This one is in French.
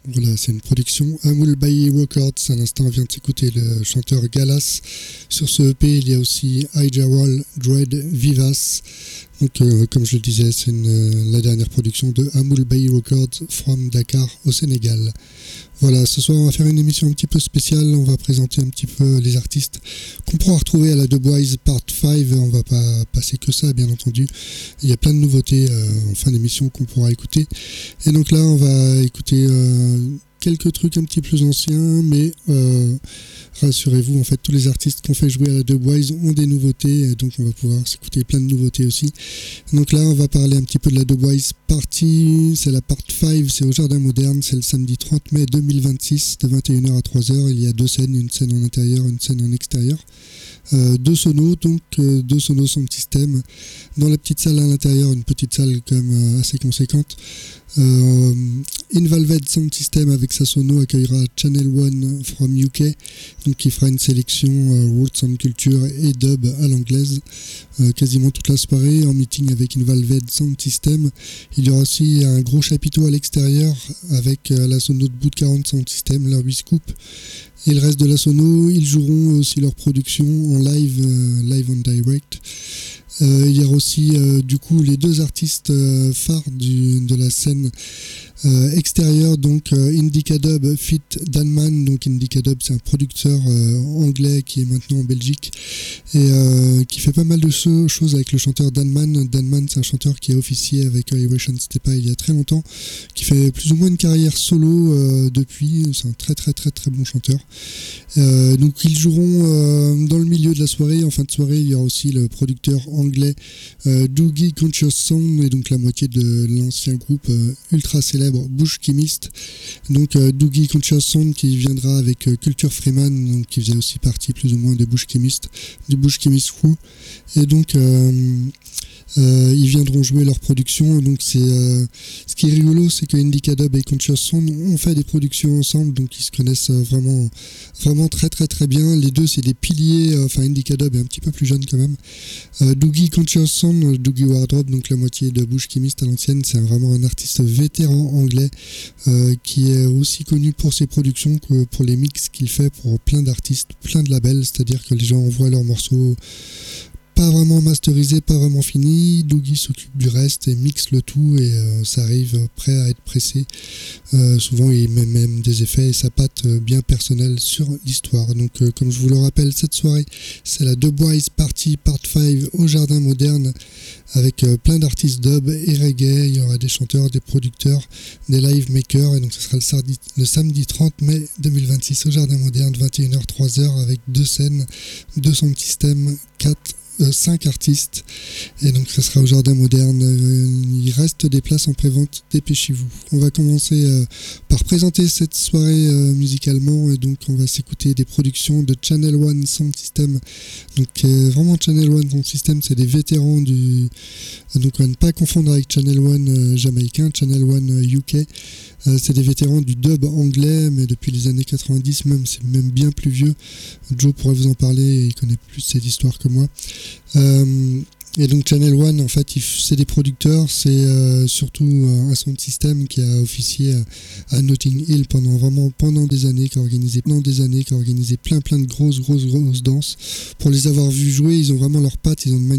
Voilà, c'est une production Amul Bayi Records. À l'instant, on vient de s'écouter le chanteur Galas. Sur ce EP, il y a aussi Ijawal Dread Vivas. Donc, comme je le disais, c'est la dernière production de Amul Bayi Records from Dakar au Sénégal. Voilà, ce soir on va faire une émission un petit peu spéciale, on va présenter un petit peu les artistes qu'on pourra retrouver à la The Boys Part 5, on va pas passer que ça bien entendu, il y a plein de nouveautés en fin d'émission qu'on pourra écouter. Et donc là on va écouter quelques trucs un petit peu plus anciens, mais rassurez-vous, en fait tous les artistes qu'on fait jouer à la The Boys ont des nouveautés, et donc on va pouvoir s'écouter plein de nouveautés aussi. Donc là on va parler un petit peu de la The Boys Party, c'est la Part 5, c'est au Jardin Moderne, c'est le samedi 30 mai 2026 de 21h à 3h, il y a deux scènes, une scène en intérieur, une scène en extérieur. Deux sonos, donc deux sonos sound system. Dans la petite salle à l'intérieur, une petite salle quand même assez conséquente. Invalved Sound System avec sa sono accueillera Channel One from UK, donc qui fera une sélection Roots and Culture et dub à l'anglaise quasiment toute la soirée en meeting avec Invalved Sound System. Il y aura aussi un gros chapiteau à l'extérieur avec la sono de bout de 40 Sound System, leur 8 scoop. Et le reste de la sono, ils joueront aussi leur production en live on direct. Il y aura aussi du coup les deux artistes phares de la scène extérieure, donc Indica Dub fit Danman. Donc Indica Dub, c'est un producteur anglais qui est maintenant en Belgique et qui fait pas mal de choses avec le chanteur Danman. Danman, c'est un chanteur qui a officié avec Iration Stepa il y a très longtemps, qui fait plus ou moins une carrière solo depuis. C'est un très très très très bon chanteur. Donc ils joueront dans le milieu de la soirée. En fin de soirée, il y aura aussi le producteur anglais Doogie Conscious Sound, et donc la moitié de l'ancien groupe ultra célèbre Bush Chemist. Donc Doogie Conscious Sound qui viendra avec Culture Freeman, donc, qui faisait aussi partie plus ou moins des Bush Chemist, du Bush Chemist Crew. Et donc ils viendront jouer leur production. Donc ce qui est rigolo, c'est que Indica Dub et Conscious Sound ont fait des productions ensemble, donc ils se connaissent vraiment très très très bien. Les deux, c'est des piliers. Enfin, Indica Dub est un petit peu plus jeune quand même. Doogie Conscious Sound, Doogie Wardrobe, donc la moitié de Bush Chemist à l'ancienne, c'est vraiment un artiste vétéran anglais qui est aussi connu pour ses productions que pour les mix qu'il fait pour plein d'artistes, plein de labels. C'est-à-dire que les gens envoient leurs morceaux pas vraiment masterisé, pas vraiment fini. Doogie s'occupe du reste et mixe le tout, et ça arrive prêt à être pressé. Souvent il met même des effets et sa patte bien personnelle sur l'histoire. Donc comme je vous le rappelle, cette soirée c'est la The Boys Party Part 5 au Jardin Moderne avec plein d'artistes dub et reggae. Il y aura des chanteurs, des producteurs, des live makers, et donc ce sera le samedi 30 mai 2026 au Jardin Moderne, 21h 3h, avec deux scènes, deux sound systems, 5 artistes, et donc ce sera au Jardin Moderne. Il reste des places en pré-vente, dépêchez-vous. On va commencer par présenter cette soirée musicalement, et donc on va s'écouter des productions de Channel One Sound System. Donc vraiment Channel One Sound System, c'est des vétérans donc à ne pas confondre avec Channel One jamaïcain, Channel One UK. C'est des vétérans du dub anglais, mais depuis les années 90, c'est même bien plus vieux. Joe pourrait vous en parler, il connaît plus cette histoire que moi. Et donc Channel One, en fait, c'est des producteurs, c'est surtout un sound system qui a officié à Notting Hill pendant des années, qui a organisé plein de grosses danses. Pour les avoir vus jouer, ils ont vraiment leurs pattes, ils ont une